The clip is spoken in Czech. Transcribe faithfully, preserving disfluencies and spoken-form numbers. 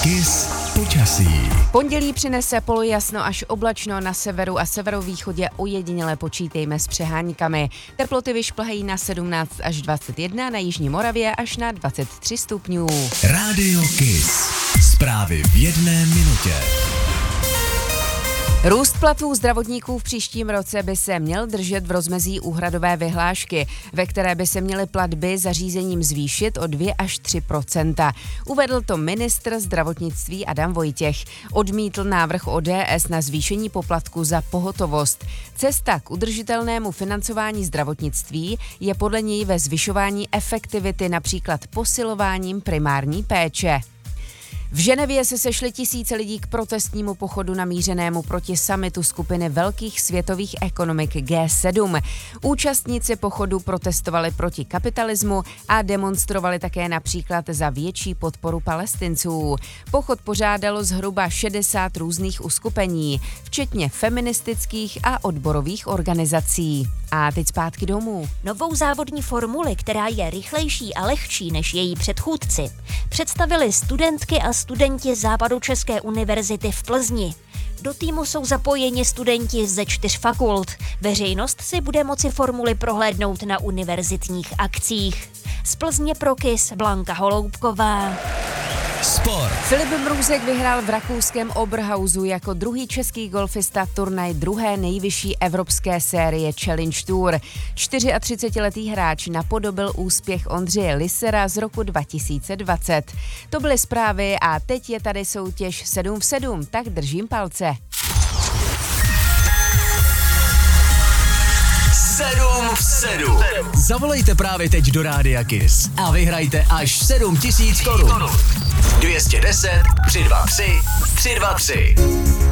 Kiss počasí. Pondělí přinese polojasno až oblačno, na severu a severovýchodě ojediněle počítejme s přeháňkami. Teploty vyšplhají na sedmnáct až dvacet jedna, na jižní Moravě až na dvacet tři stupňů. Rádio Kiss. Zprávy v jedné minutě. Růst platů zdravotníků v příštím roce by se měl držet v rozmezí úhradové vyhlášky, ve které by se měly platby zařízením zvýšit o dva až tři procenta. Uvedl to ministr zdravotnictví Adam Vojtěch. Odmítl návrh O D S na zvýšení poplatku za pohotovost. Cesta k udržitelnému financování zdravotnictví je podle něj ve zvyšování efektivity, například posilováním primární péče. V Ženevě se sešly tisíce lidí k protestnímu pochodu namířenému proti summitu skupiny velkých světových ekonomik G sedm. Účastníci pochodu protestovali proti kapitalismu a demonstrovali také například za větší podporu Palestinců. Pochod pořádalo zhruba šedesát různých uskupení, včetně feministických a odborových organizací. A teď zpátky domů. Novou závodní formuli, která je rychlejší a lehčí než její předchůdci, představili studentky a studenti Západočeské univerzity v Plzni. Do týmu jsou zapojeni studenti ze čtyř fakult. Veřejnost si bude moci formuli prohlédnout na univerzitních akcích. Z Plzně pro Kiss Blanka Holoubková. Sport. Filip Mrůzek vyhrál v rakouském Oberhausu jako druhý český golfista turnaj druhé nejvyšší evropské série Challenge Tour. třicetičtyřletý hráč napodobil úspěch Ondřeje Lissera z roku dva tisíce dvacet. To byly zprávy a teď je tady soutěž sedm v sedm, tak držím palce. sedm v sedm. Zavolejte právě teď do Rádia Kiss a vyhrajte až sedm tisíc korun. dvě stě deset, tři sta dvacet tři, tři sta dvacet tři.